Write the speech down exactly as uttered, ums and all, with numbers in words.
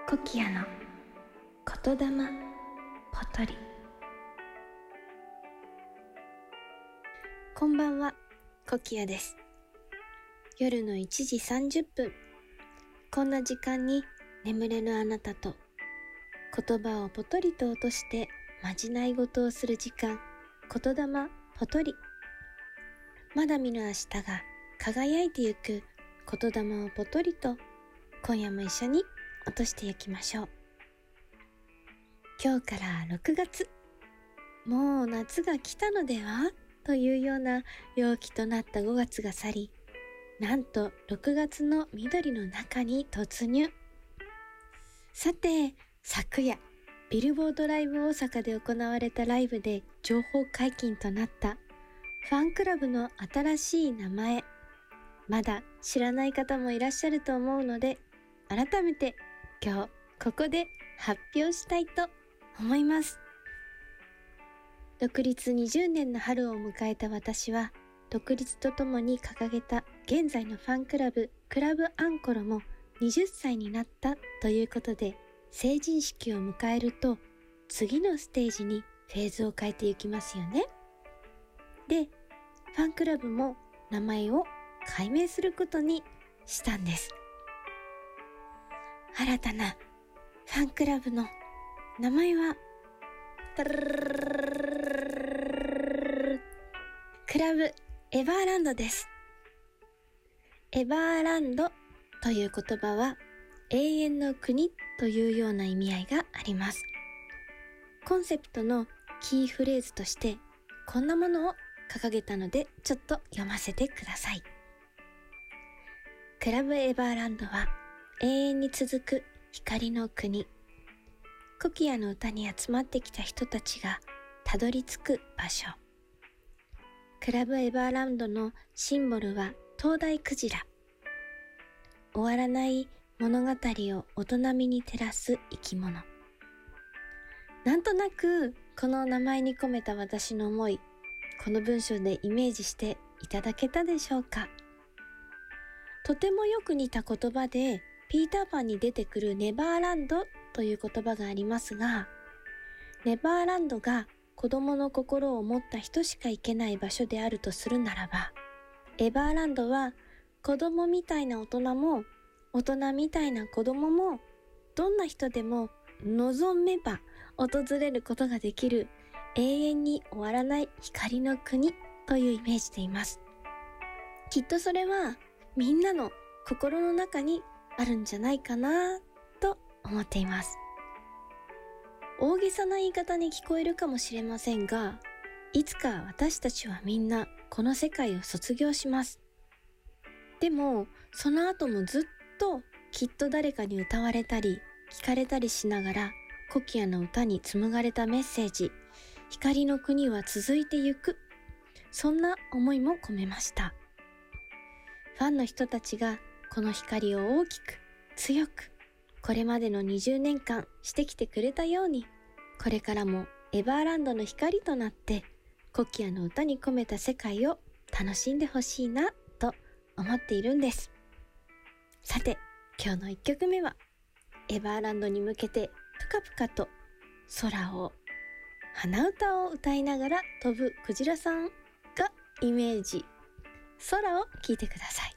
コキアの言霊ポトリ。こんばんは、コキアです。夜のいちじさんじゅっぷん、こんな時間に眠れるあなたと言葉をポトリと落としてまじない事をする時間、言霊ポトリ。まだ見ぬ明日が輝いてゆく言霊をポトリと、今夜も一緒に落としていきましょう。今日からろくがつ、もう夏が来たのではというような陽気となったごがつが去り、なんとろくがつの緑の中に突入。さて、昨夜ビルボードライブ大阪で行われたライブで情報解禁となったファンクラブの新しい名前、まだ知らない方もいらっしゃると思うので、改めて今日ここで発表したいと思います。独立にじゅうねんの春を迎えた私は、独立とともに掲げた現在のファンクラブクラブアンコロもはたちになったということで、成人式を迎えると次のステージにフェーズを変えていきますよね。で、ファンクラブも名前を改名することにしたんです。新たなファンクラブの名前はクラブエバーランドです。エバーランドという言葉は永遠の国というような意味合いがあります。コンセプトのキーフレーズとしてこんなものを掲げたので、ちょっと読ませてください。クラブエバーランドは永遠に続く光の国。コキアの歌に集まってきた人たちがたどり着く場所。クラブエバーランドのシンボルは灯台クジラ。終わらない物語を大人みに照らす生き物。なんとなくこの名前に込めた私の思い、この文章でイメージしていただけたでしょうか。とてもよく似た言葉で、ピーターパンに出てくるネバーランドという言葉がありますが、ネバーランドが子供の心を持った人しか行けない場所であるとするならば、エバーランドは子供みたいな大人も大人みたいな子供もどんな人でも望めば訪れることができる永遠に終わらない光の国というイメージでいます。きっとそれはみんなの心の中にあるんじゃないかなと思っています。大げさな言い方に聞こえるかもしれませんが、いつか私たちはみんなこの世界を卒業します。でもその後もずっときっと誰かに歌われたり聞かれたりしながら、コキアの歌に紡がれたメッセージ、光の国は続いてゆく、そんな思いも込めました。ファンの人たちがこの光を大きく強くこれまでのにじゅうねんかんしてきてくれたように、これからもエバーランドの光となってコキアの歌に込めた世界を楽しんでほしいなと思っているんです。さて、今日のいっきょくめはエバーランドに向けてぷかぷかと空を鼻歌を歌いながら飛ぶクジラさんがイメージ、空を聞いてください。